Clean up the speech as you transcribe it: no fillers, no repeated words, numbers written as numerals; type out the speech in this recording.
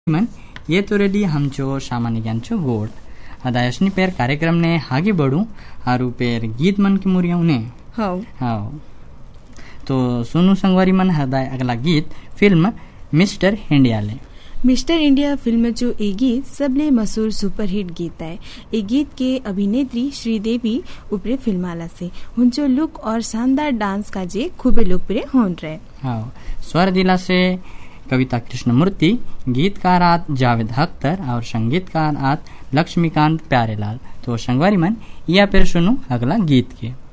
मन ये तो रेडी हम जो सामान्य ज्ञान छो गोड अदायसनी पेर कार्यक्रम ने आगे बढ़ू आरु पेर गीत मन की मुरिया उन्हें हाँ तो सुनु संगवारी मन हदाय अगला गीत फिल्म मिस्टर इंडिया ले। मिस्टर इंडिया फिल्म जो ये गीत सबले मशहूर सुपरहिट गीत है। ये गीत के अभिनेत्री श्रीदेवी उपरे फिल्माला से उनचो लुक और शानदार डांस का जे खूबे लोकप्रिय होन रहे। हाँ स्वर जिला से कविता कृष्णमूर्ति, गीतकार आत जावेद अख्तर और संगीतकार आत लक्ष्मीकांत प्यारेलाल। तो संगवारी मन या फिर सुनो अगला गीत के।